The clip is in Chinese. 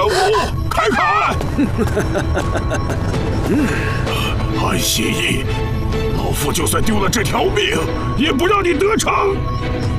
夫，开砍！按协议，老夫就算丢了这条命，也不让你得逞。